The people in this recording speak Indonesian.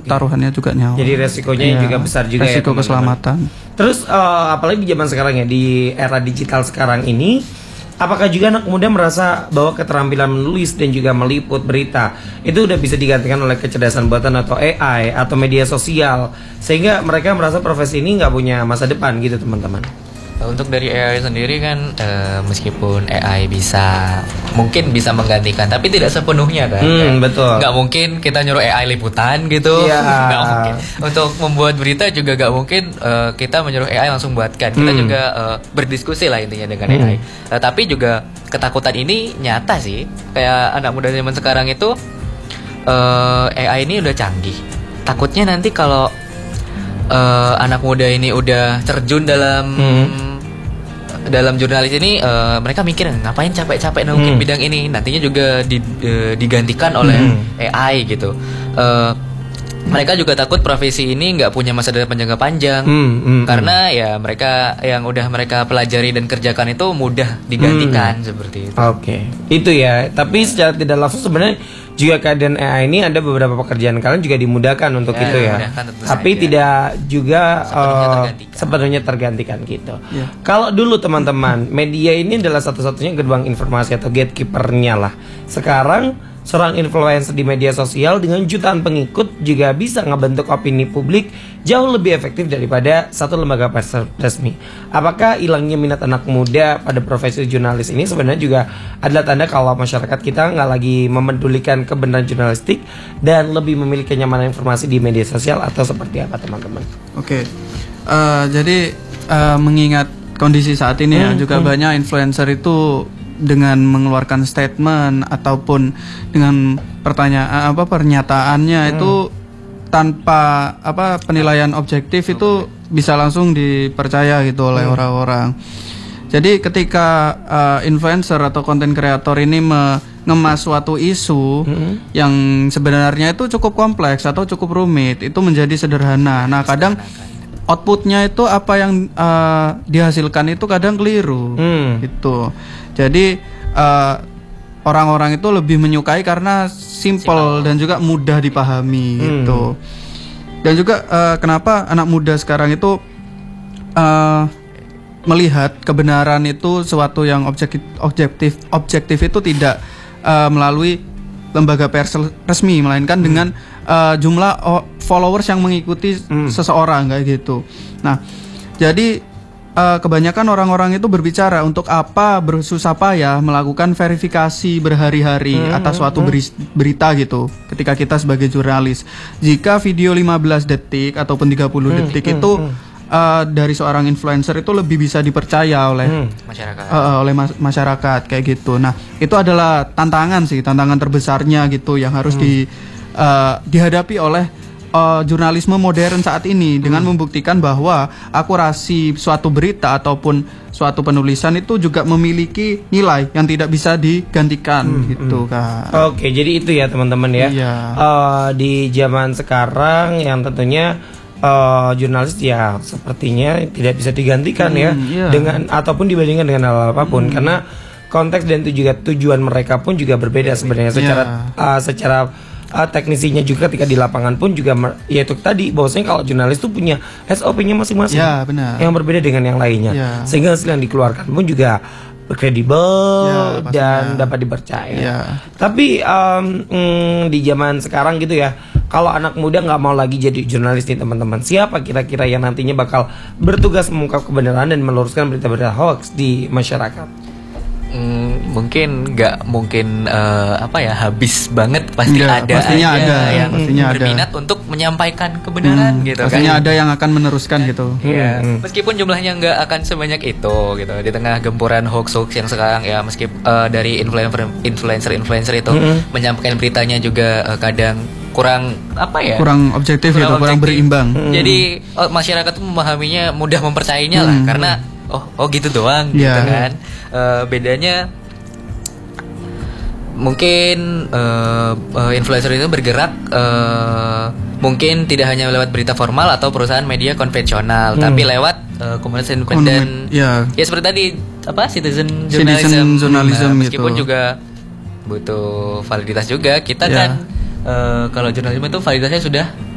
taruhannya juga nyawa. Jadi resikonya juga besar juga resiko ya, keselamatan. Terus apalagi di zaman sekarang ya, di era digital sekarang ini, apakah juga anak muda merasa bahwa keterampilan menulis dan juga meliput berita itu udah bisa digantikan oleh kecerdasan buatan atau AI atau media sosial, sehingga mereka merasa profesi ini nggak punya masa depan gitu teman-teman? Untuk dari AI sendiri kan meskipun AI mungkin bisa menggantikan, tapi tidak sepenuhnya kan. Betul. Nggak mungkin kita nyuruh AI liputan gitu. Nggak mungkin. Untuk membuat berita juga nggak mungkin kita menyuruh AI langsung buatkan. Kita juga berdiskusi lah intinya dengan AI. Tapi juga ketakutan ini nyata sih. Kayak anak muda zaman sekarang itu AI ini udah canggih. Takutnya nanti kalau anak muda ini udah terjun dalam jurnalis ini, mereka mikir ngapain capek-capek nungguin bidang ini, nantinya juga digantikan oleh AI gitu. Mereka juga takut profesi ini nggak punya masa depan jangka panjang, karena ya mereka yang udah mereka pelajari dan kerjakan itu mudah digantikan seperti itu. Oke, itu ya. Tapi secara tidak langsung sebenarnya juga keadaan AI ini ada beberapa pekerjaan kalian juga dimudahkan untuk itu ya. Tapi tidak juga sepenuhnya tergantikan gitu. Kalau dulu teman-teman, media ini adalah satu-satunya gerbang informasi atau gatekeeper-nya lah. Sekarang seorang influencer di media sosial dengan jutaan pengikut juga bisa ngebentuk opini publik jauh lebih efektif daripada satu lembaga pers resmi. Apakah hilangnya minat anak muda pada profesi jurnalis ini sebenarnya juga adalah tanda kalau masyarakat kita nggak lagi memedulikan kebenaran jurnalistik dan lebih memilih kenyamanan informasi di media sosial, atau seperti apa teman-teman? Oke, jadi mengingat kondisi saat ini ya, juga banyak influencer itu dengan mengeluarkan statement ataupun dengan pernyataannya itu tanpa penilaian objektif itu bisa langsung dipercaya gitu oleh orang-orang. Jadi ketika influencer atau konten kreator ini mengemas suatu isu yang sebenarnya itu cukup kompleks atau cukup rumit, itu menjadi sederhana. Nah, kadang outputnya itu apa yang dihasilkan itu kadang keliru gitu. Jadi orang-orang itu lebih menyukai karena simple dan juga mudah dipahami gitu. Dan juga kenapa anak muda sekarang itu melihat kebenaran itu suatu yang objektif itu tidak melalui lembaga pers resmi, melainkan dengan jumlah followers yang mengikuti seseorang kayak gitu. Nah, jadi kebanyakan orang-orang itu berbicara untuk apa bersusah payah melakukan verifikasi berhari-hari atas suatu berita gitu. Ketika kita sebagai jurnalis, jika video 15 detik ataupun 30 detik itu dari seorang influencer itu lebih bisa dipercaya oleh masyarakat kayak gitu. Nah, itu adalah tantangan terbesarnya gitu yang harus dihadapi oleh jurnalisme modern saat ini, dengan membuktikan bahwa akurasi suatu berita ataupun suatu penulisan itu juga memiliki nilai yang tidak bisa digantikan gitu kan. Oke, jadi itu ya teman-teman ya. Di zaman sekarang yang tentunya jurnalis ya sepertinya tidak bisa digantikan dengan ataupun dibandingkan dengan hal apapun, karena konteks dan tujuan mereka pun juga berbeda sebenarnya secara teknisinya juga ketika di lapangan pun juga yaitu tadi bahwasanya kalau jurnalis tuh punya SOP-nya masing-masing yang berbeda dengan yang lainnya, sehingga hasil yang dikeluarkan pun juga kredibel dan dapat dipercaya. Tapi di zaman sekarang gitu ya, kalau anak muda nggak mau lagi jadi jurnalis nih teman-teman, siapa kira-kira yang nantinya bakal bertugas mengungkap kebenaran dan meluruskan berita-berita hoax di masyarakat? Mungkin nggak mungkin habis banget, pasti pastinya ada yang berminat untuk menyampaikan kebenaran gitu pastinya kan. Ada yang akan meneruskan gitu. Meskipun jumlahnya nggak akan sebanyak itu gitu, di tengah gempuran hoax yang sekarang ya, meskipun dari influencer itu menyampaikan beritanya juga kadang kurang objektif gitu, kurang berimbang. Jadi masyarakat tuh memahaminya, mudah mempercayainya lah, karena gitu doang gitu kan. Bedanya mungkin influencer itu bergerak mungkin tidak hanya lewat berita formal atau perusahaan media konvensional, tapi lewat komunitas independen. Ya seperti tadi citizen journalism meskipun gitu. Juga butuh validitas juga. Kita kan kalau jurnalisme itu validitasnya sudah